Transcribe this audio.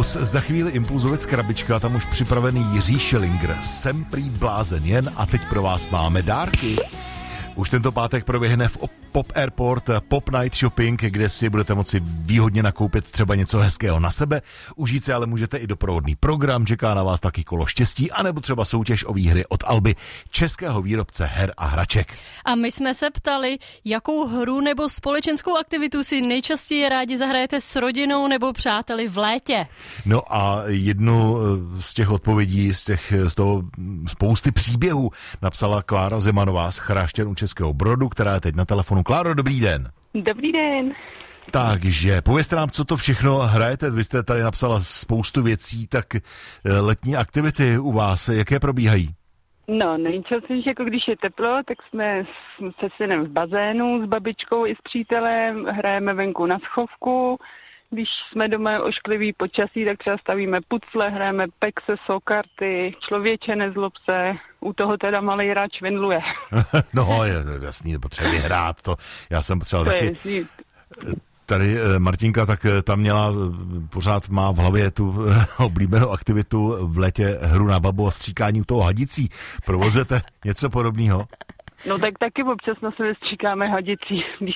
Plus, za chvíli Impulzovec krabička, tam už připravený Jiří Schillinger. Jsem prý blázen jen a teď pro vás máme dárky. Už tento pátek proběhne v Pop Airport Pop Night Shopping, kde si budete moci výhodně nakoupit třeba něco hezkého na sebe. Užít si ale můžete i doprovodný program, čeká na vás taky kolo štěstí, anebo třeba soutěž o výhry od Alby, českého výrobce her a hraček. A my jsme se ptali, jakou hru nebo společenskou aktivitu si nejčastěji rádi zahrajete s rodinou nebo přáteli v létě. No a jednu z těch odpovědí, z toho spousty příběhů napsala Klára Zemanová z Chrášťan u Českého Brodu, která je teď na telefonu. Kláro, dobrý den. Dobrý den. Takže povězte nám, co to všechno hrajete. Vy jste tady napsala spoustu věcí, tak letní aktivity u vás, jaké probíhají? No, nejčastěji, jako když je teplo, tak jsme se synem v bazénu, s babičkou i s přítelem, hrajeme venku na schovku. Když jsme doma ošklivý počasí, tak třeba stavíme pucle, hrajeme pexe, sokarty, člověče nezlob se, u toho teda malej rád švindluje. No, je jasný, potřeba hrát to. Já jsem potřeboval taky... Tady Martinka, tak tam měla, pořád má v hlavě tu oblíbenou aktivitu v létě hru na babu a stříkání u toho hadicí. Provozujete něco podobného? No tak taky občas na sebe stříkáme hadicí, když